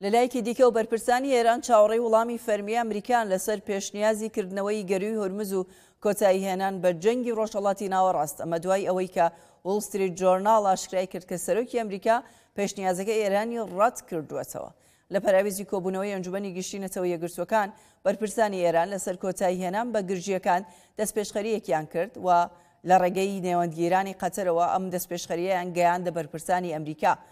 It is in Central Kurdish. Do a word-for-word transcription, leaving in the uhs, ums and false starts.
لەلایەکی دیکە و بەرپرسانی ئێران چاوەڕێی وڵامی فەرمی ئەمریکان لەسەر پێشنیازی کردنەوەی گەروی هورمز و کۆتایی هێنان بە جەنگی ڕۆژهەڵاتی ناوەڕاست. ئەمە دوای ئەوەی کە وۆڵ ستریت جۆرناڵ ئاشکرای کرد کە سەرۆکی ئەمریکا پێشنیازەکە ئێرانی ڕەت کردووەتەوە. لە پەراویزی کۆبوونەوەی ئەنجومەنی گشتی نەتەوە یەکگرتوەکان بەرپرسانی ئێران لەسەر کۆتایی هێنان بە گرژیەکان دەستپێشخەریەکیان کرد و لە ڕێگەی نێوەندگیرانی قەتەرەوە ئەم دەستپێشخەریەیان گەیاندە بەرپرسانی ئەمریکا.